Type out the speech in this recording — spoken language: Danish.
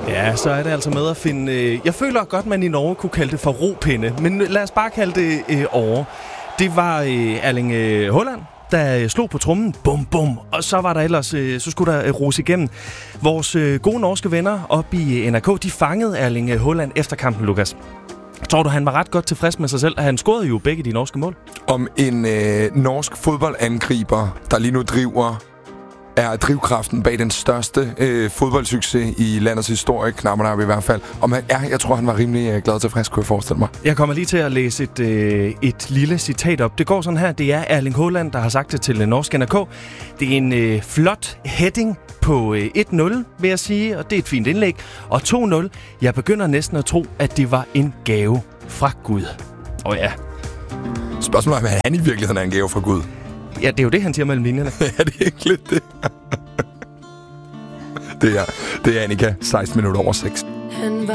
Ja, så er det altså med at finde... Jeg føler godt, man i Norge kunne kalde det for ropinde, men lad os bare kalde det over. Det var Erling Haaland, der slog på trommen, bum bum, og så var der ellers, så skulle der ros igennem. Vores gode norske venner oppe i NRK, de fangede Erling Haaland efter kampen, Lukas. Tror du, han var ret godt tilfreds med sig selv? Han scorede jo begge de norske mål. Om en norsk fodboldangriber, der lige nu er drivkraften bag den største fodboldsucces i landets historie, knapperne op i hvert fald. Jeg tror, han var rimelig glad og tilfreds, kunne jeg forestille mig. Jeg kommer lige til at læse et lille citat op. Det går sådan her. Det er Erling Haaland, der har sagt det til norsk NRK. Det er en flot heading på 1-0, vil jeg sige, og det er et fint indlæg. Og 2-0. Jeg begynder næsten at tro, at det var en gave fra Gud. Ja. Spørgsmålet er, om han i virkeligheden er en gave fra Gud. Ja, det er jo det, han siger mellem linjerne. Ja, det er ikke lidt det. Det er Annika, 16 minutter over 6.